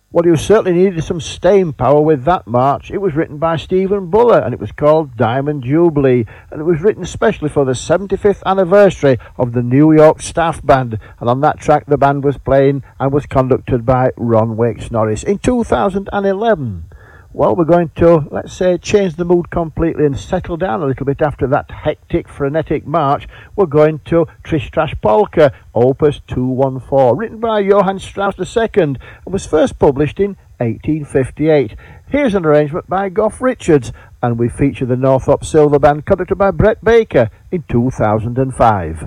Well, you certainly needed some staying power with that march. It was written by Stephen Buller, and it was called Diamond Jubilee, and it was written especially for the 75th anniversary of the New York Staff Band, and on that track the band was playing and was conducted by Ron Wakes Norris. In 2011, well, we're going to, let's say, change the mood completely and settle down a little bit after that hectic, frenetic march. We're going to Trish Trash Polka, Opus 214, written by Johann Strauss II, and was first published in 1858. Here's an arrangement by Gough Richards, and we feature the Northrop Silver Band, conducted by Brett Baker in 2005.